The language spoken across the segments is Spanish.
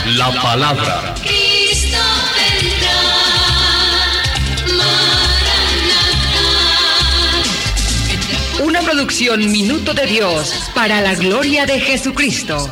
la palabra. Cristo vendrá, Maranatá. Una producción Minuto de Dios para la gloria de Jesucristo.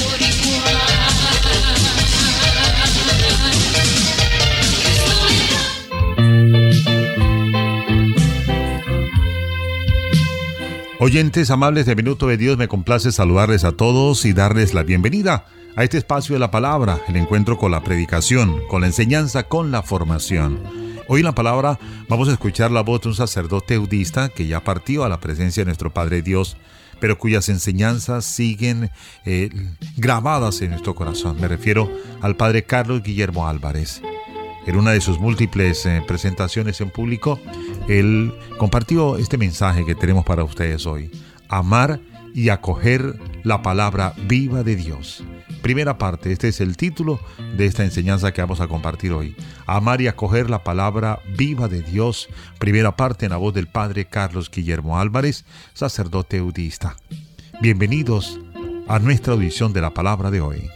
Oyentes amables de Minuto de Dios, me complace saludarles a todos y darles la bienvenida a este espacio de la palabra, el encuentro con la predicación, con la enseñanza, con la formación. Hoy en la palabra vamos a escuchar la voz de un sacerdote eudista que ya partió a la presencia de nuestro Padre Dios, pero cuyas enseñanzas siguen grabadas en nuestro corazón. Me refiero al Padre Carlos Guillermo Álvarez. En una de sus múltiples presentaciones en público, él compartió este mensaje que tenemos para ustedes hoy: amar y acoger la palabra viva de Dios. Primera parte, este es el título de esta enseñanza que vamos a compartir hoy: amar y acoger la palabra viva de Dios. Primera parte en la voz del Padre Carlos Guillermo Álvarez, sacerdote eudista. Bienvenidos a nuestra audición de la palabra de hoy.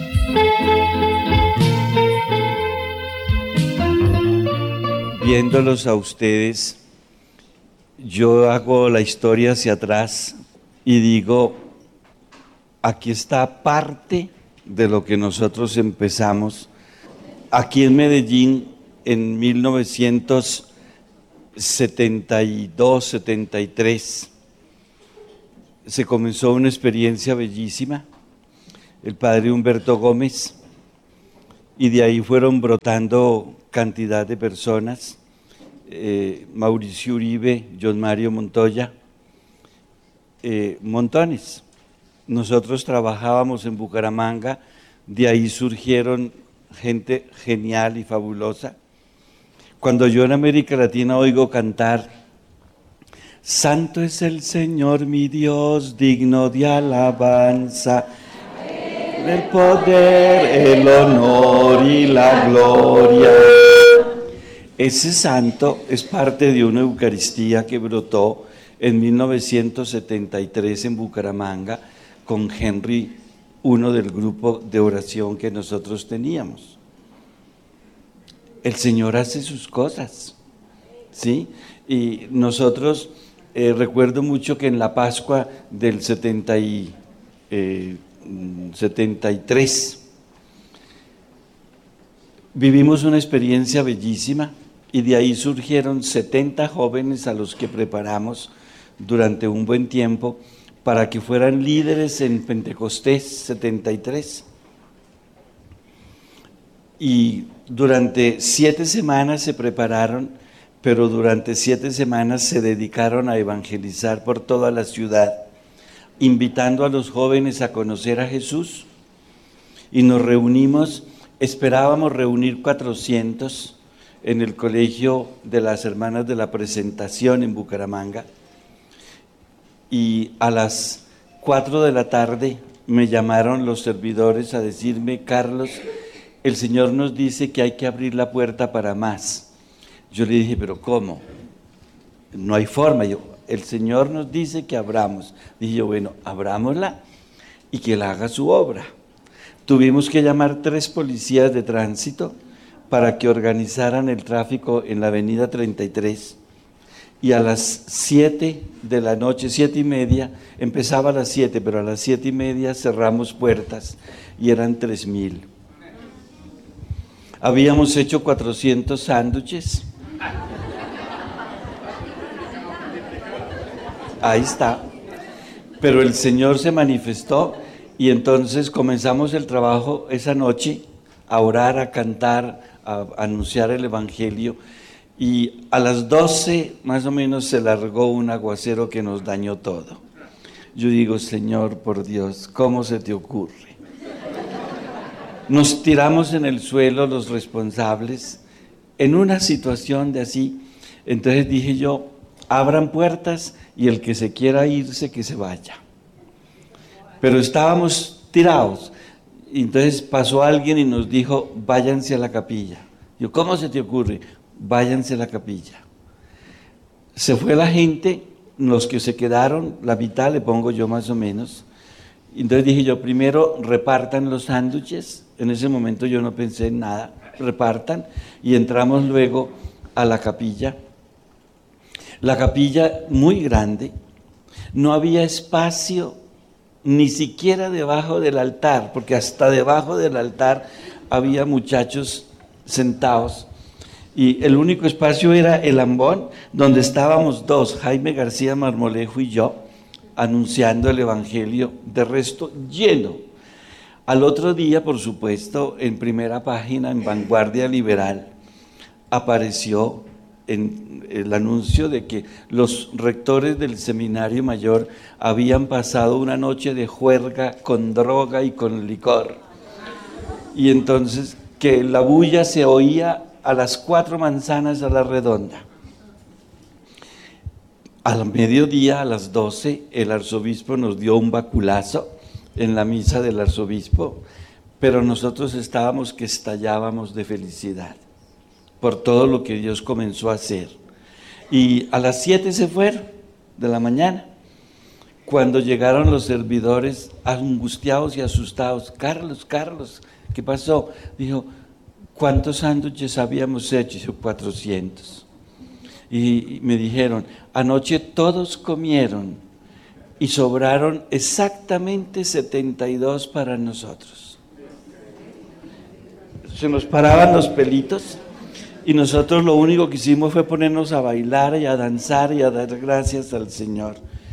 Viéndolos a ustedes, yo hago la historia hacia atrás y digo, aquí está parte de lo que nosotros empezamos aquí en Medellín en 1972-73. Se comenzó una experiencia bellísima, el padre Humberto Gómez, y de ahí fueron brotando cantidad de personas, Mauricio Uribe, John Mario Montoya, montones. Nosotros trabajábamos en Bucaramanga, de ahí surgieron gente genial y fabulosa. Cuando yo en América Latina oigo cantar, Santo es el Señor mi Dios, digno de alabanza, el poder, el honor y la gloria. Ese santo es parte de una Eucaristía que brotó en 1973 en Bucaramanga con Henry, uno del grupo de oración que nosotros teníamos. El Señor hace sus cosas, ¿sí? Y nosotros, recuerdo mucho que en la Pascua del 73 vivimos una experiencia bellísima y de ahí surgieron 70 jóvenes a los que preparamos durante un buen tiempo para que fueran líderes en Pentecostés 73. Y durante 7 semanas se prepararon, pero durante 7 semanas se dedicaron a evangelizar por toda la ciudad, invitando a los jóvenes a conocer a Jesús. Y nos reunimos, esperábamos reunir 400 en el colegio de las Hermanas de la Presentación en Bucaramanga. Y a las 4 de la tarde me llamaron los servidores a decirme, Carlos, el Señor nos dice que hay que abrir la puerta para más. Yo le dije, ¿pero cómo? No hay forma. El Señor nos dice que abramos. Dije yo, bueno, abrámosla y que Él haga su obra. Tuvimos que llamar 3 policías de tránsito para que organizaran el tráfico en la avenida 33. Y a las 7 de la noche, 7:30, empezaba a las 7, pero a las 7:30 cerramos puertas y eran 3,000. Habíamos hecho 400 sándwiches. Ahí está. Pero el Señor se manifestó y entonces comenzamos el trabajo esa noche, a orar, a cantar, a anunciar el Evangelio. Y a las 12 más o menos se largó un aguacero que nos dañó todo. Yo digo, Señor, por Dios, ¿cómo se te ocurre? Nos tiramos en el suelo los responsables en una situación de así. Entonces dije yo, abran puertas y el que se quiera irse, que se vaya. Pero estábamos tirados. Entonces pasó alguien y nos dijo, váyanse a la capilla. Yo, ¿cómo se te ocurre? Váyanse a la capilla. Se fue la gente, los que se quedaron, la mitad le pongo yo más o menos. Entonces dije yo, primero repartan los sándwiches En ese momento yo no pensé en nada, repartan, y entramos luego a la capilla. La capilla muy grande, no había espacio ni siquiera debajo del altar, porque hasta debajo del altar había muchachos sentados, y el único espacio era el ambón, donde estábamos dos, Jaime García Marmolejo y yo, anunciando el Evangelio, de resto lleno. Al otro día, por supuesto, en primera página, en Vanguardia Liberal, apareció en el anuncio de que los rectores del seminario mayor habían pasado una noche de juerga con droga y con licor. Y entonces que la bulla se oía a las 4 manzanas a la redonda. Al mediodía, a las 12, el arzobispo nos dio un baculazo en la misa del arzobispo, pero nosotros estábamos que estallábamos de felicidad por todo lo que Dios comenzó a hacer. Y a las 7 se fueron de la mañana. Cuando llegaron los servidores angustiados y asustados, Carlos, ¿qué pasó? Dijo, ¿cuántos sándwiches habíamos hecho? Dijo, 400. Y me dijeron, anoche todos comieron y sobraron exactamente 72 para nosotros. Se nos paraban los pelitos. Y nosotros lo único que hicimos fue ponernos a bailar y a danzar y a dar gracias al Señor.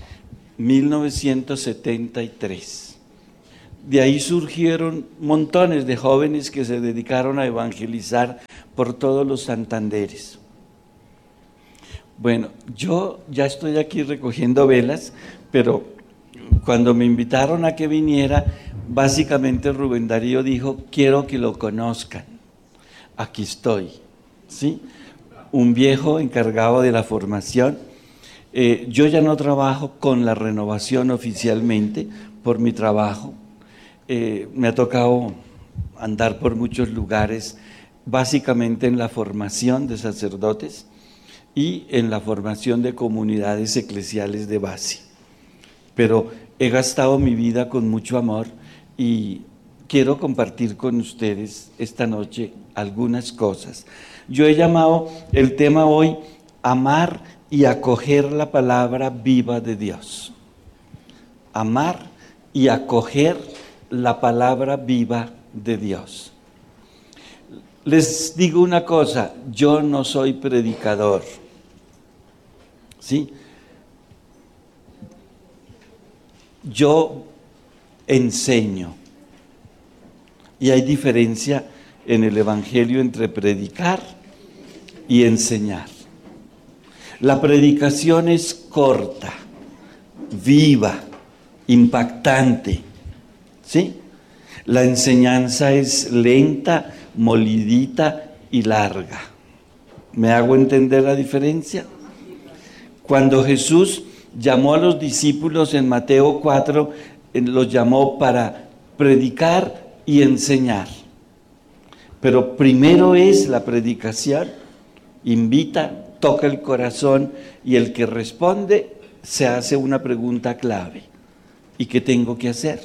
1973. De ahí surgieron montones de jóvenes que se dedicaron a evangelizar por todos los Santanderes. Bueno, yo ya estoy aquí recogiendo velas, pero cuando me invitaron a que viniera, básicamente Rubén Darío dijo, quiero que lo conozcan. Aquí estoy. ¿Sí? Un viejo encargado de la formación. Yo ya no trabajo con la renovación oficialmente por mi trabajo. Me ha tocado andar por muchos lugares, básicamente en la formación de sacerdotes y en la formación de comunidades eclesiales de base. Pero he gastado mi vida con mucho amor y quiero compartir con ustedes esta noche algunas cosas. Yo he llamado el tema hoy, amar y acoger la palabra viva de Dios. Amar y acoger la palabra viva de Dios. Les digo una cosa, yo no soy predicador, ¿sí? Yo enseño. Y hay diferencia en el Evangelio entre predicar y enseñar. La predicación es corta, viva, impactante, ¿sí? La enseñanza es lenta, molidita y larga. ¿Me hago entender la diferencia? Cuando Jesús llamó a los discípulos en Mateo 4, los llamó para predicar y enseñar. Pero primero es la predicación, invita, toca el corazón y el que responde se hace una pregunta clave. ¿Y qué tengo que hacer?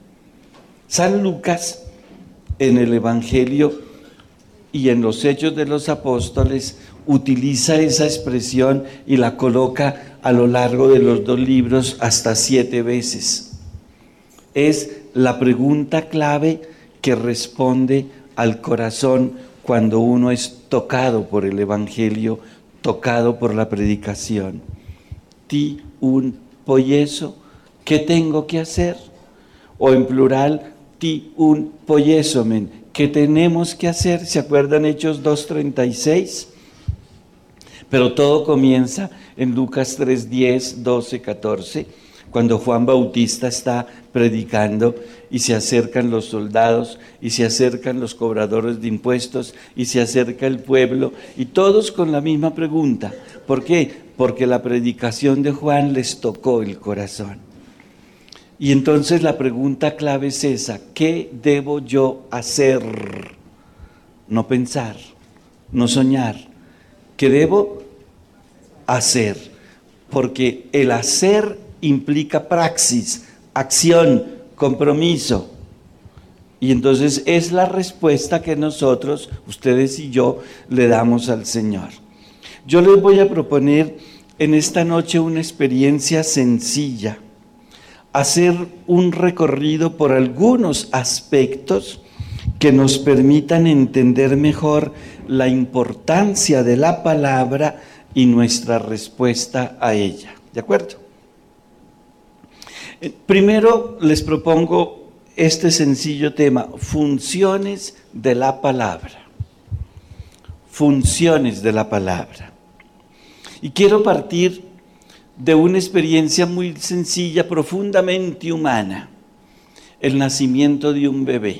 San Lucas en el Evangelio y en los Hechos de los Apóstoles utiliza esa expresión y la coloca a lo largo de los 2 libros hasta 7 veces. Es la pregunta clave que responde al corazón cuando uno es tocado por el Evangelio, tocado por la predicación. Ti un poyeso, ¿qué tengo que hacer? O en plural, ti un poyesomen, ¿qué tenemos que hacer? ¿Se acuerdan Hechos 2:36? Pero todo comienza en Lucas 3:10, 12, 14, cuando Juan Bautista está predicando y se acercan los soldados y se acercan los cobradores de impuestos y se acerca el pueblo y todos con la misma pregunta. ¿Por qué? Porque la predicación de Juan les tocó el corazón. Y entonces la pregunta clave es esa, ¿qué debo yo hacer? No pensar, no soñar. ¿Qué debo hacer? Porque el hacer implica praxis, acción, compromiso. Y entonces es la respuesta que nosotros, ustedes y yo, le damos al Señor. Yo les voy a proponer en esta noche una experiencia sencilla, hacer un recorrido por algunos aspectos que nos permitan entender mejor la importancia de la palabra y nuestra respuesta a ella. ¿De acuerdo? Primero les propongo este sencillo tema, funciones de la palabra. Funciones de la palabra. Y quiero partir de una experiencia muy sencilla, profundamente humana, el nacimiento de un bebé.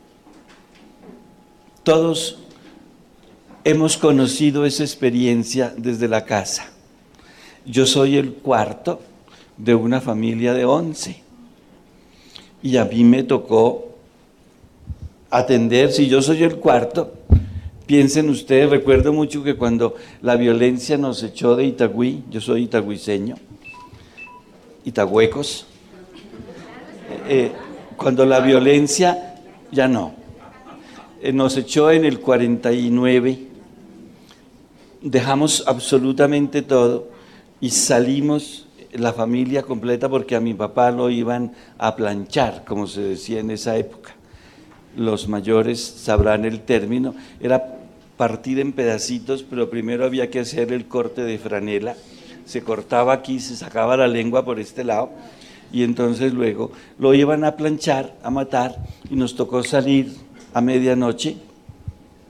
Todos hemos conocido esa experiencia desde la casa. Yo soy el cuarto de una familia de 11. Y a mí me tocó atender, si yo soy el cuarto, piensen ustedes, recuerdo mucho que cuando la violencia nos echó de Itagüí, yo soy itagüiseño, itagüecos, cuando la violencia, ya no, nos echó en el 49, dejamos absolutamente todo y salimos la familia completa porque a mi papá lo iban a planchar, como se decía en esa época. Los mayores sabrán el término, era partir en pedacitos, pero primero había que hacer el corte de franela, se cortaba aquí, se sacaba la lengua por este lado, y entonces luego lo iban a planchar, a matar, y nos tocó salir a medianoche